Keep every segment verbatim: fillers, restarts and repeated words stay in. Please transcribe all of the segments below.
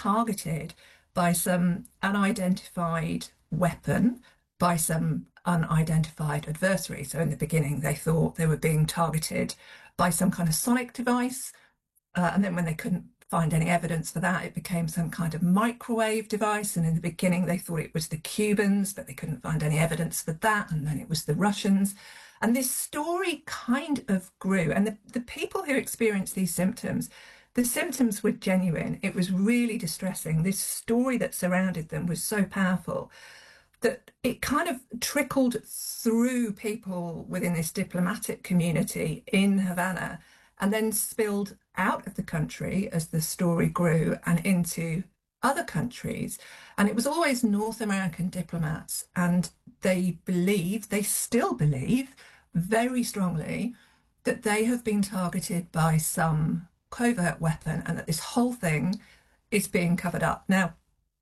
targeted by some unidentified weapon, by some unidentified adversary. So in the beginning, they thought they were being targeted by some kind of sonic device. Uh, and then when they couldn't find any evidence for that, it became some kind of microwave device. And in the beginning, they thought it was the Cubans, but they couldn't find any evidence for that. And then it was the Russians. And this story kind of grew. And the, the people who experienced these symptoms, the symptoms were genuine. It was really distressing. This story that surrounded them was so powerful that it kind of trickled through people within this diplomatic community in Havana and then spilled out of the country as the story grew and into other countries. And it was always North American diplomats. And they believe, they still believe very strongly that they have been targeted by some covert weapon and that this whole thing is being covered up. Now,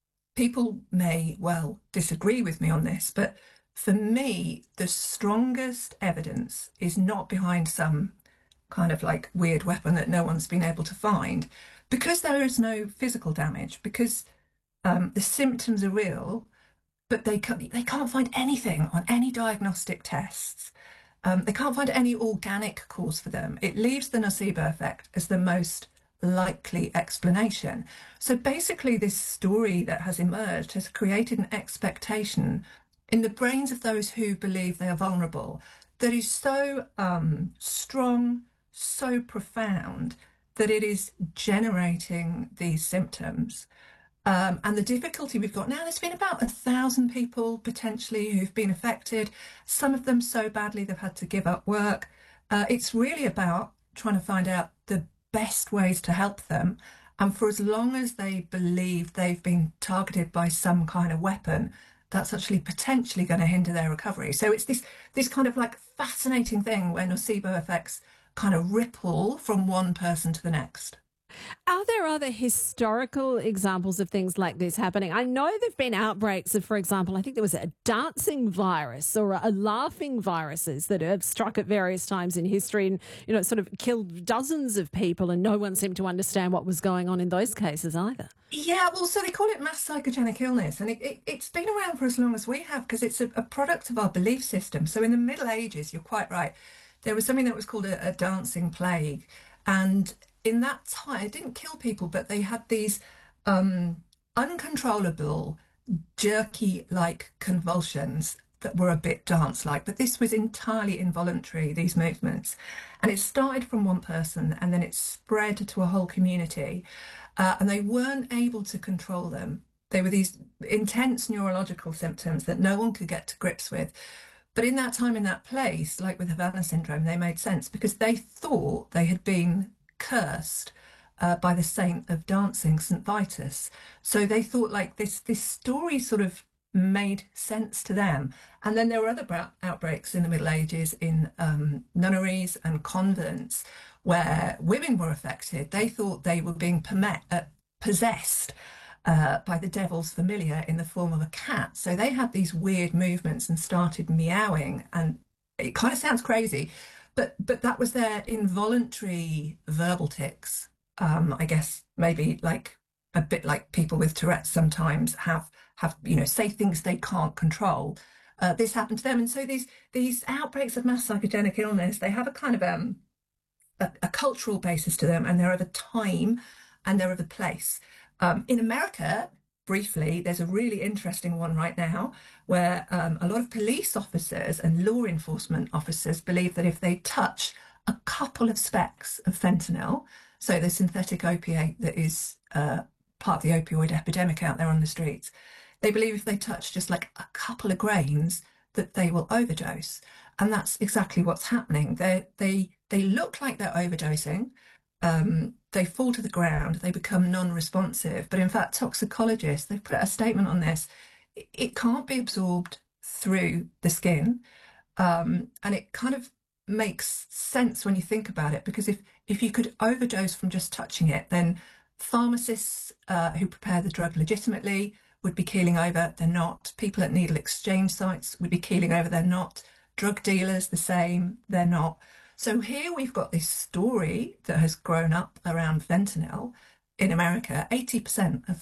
people may well disagree with me on this, but for me, the strongest evidence is not behind some kind of like weird weapon that no one's been able to find, because there is no physical damage, because um, the symptoms are real, but they can't, they can't find anything on any diagnostic tests. Um, they can't find any organic cause for them. It leaves the nocebo effect as the most likely explanation. So basically, this story that has emerged has created an expectation in the brains of those who believe they are vulnerable that is so um, strong, so profound, that it is generating these symptoms. Um, and the difficulty we've got now, there's been about a thousand people potentially who've been affected, some of them so badly they've had to give up work. Uh, it's really about trying to find out the best ways to help them. And for as long as they believe they've been targeted by some kind of weapon, that's actually potentially going to hinder their recovery. So it's this this kind of like fascinating thing where nocebo effects kind of ripple from one person to the next. Are there other historical examples of things like this happening? I know there have been outbreaks of, for example, I think there was a dancing virus or a laughing viruses that have struck at various times in history and, you know, sort of killed dozens of people, and no one seemed to understand what was going on in those cases either. Yeah, well, so they call it mass psychogenic illness, and it, it, it's been around for as long as we have because it's a, a product of our belief system. So in the Middle Ages, you're quite right, there was something that was called a, a dancing plague, and in that time, it didn't kill people, but they had these um, uncontrollable, jerky-like convulsions that were a bit dance-like. But this was entirely involuntary, these movements. And it started from one person and then it spread to a whole community. Uh, and they weren't able to control them. They were these intense neurological symptoms that no one could get to grips with. But in that time, in that place, like with Havana syndrome, they made sense because they thought they had been cursed uh, by the saint of dancing, Saint Vitus. So they thought like this this story sort of made sense to them. And then there were other outbreaks in the Middle Ages in um, nunneries and convents where women were affected. They thought they were being uh, possessed uh, by the devil's familiar in the form of a cat. So they had these weird movements and started meowing, and it kind of sounds crazy. But but that was their involuntary verbal tics. Um, I guess maybe like a bit like people with Tourette's sometimes have have you know say things they can't control. Uh, this happened to them, and so these these outbreaks of mass psychogenic illness, they have a kind of um a, a cultural basis to them, and they're of a time and they're of a place. Um, in America, briefly, there's a really interesting one right now where um, a lot of police officers and law enforcement officers believe that if they touch a couple of specks of fentanyl, so the synthetic opiate that is uh, part of the opioid epidemic out there on the streets, they believe if they touch just like a couple of grains that they will overdose. And that's exactly what's happening. They they they look like they're overdosing. Um, they fall to the ground, they become non-responsive. But in fact, toxicologists, they've put a statement on this. It, it can't be absorbed through the skin. Um, and it kind of makes sense when you think about it, because if, if you could overdose from just touching it, then pharmacists uh, who prepare the drug legitimately would be keeling over. They're not. People at needle exchange sites would be keeling over. They're not. Drug dealers, the same. They're not. So here we've got this story that has grown up around fentanyl in America. eighty percent of